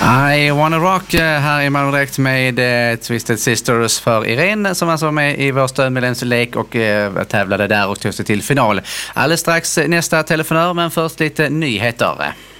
I wanna rock här i Malmö direkt med Twisted Sisters för Irene som alltså var med i vår stödmedlemslek och tävlade där och tog sig till final. Alldeles strax nästa telefonör, men först lite nyheter.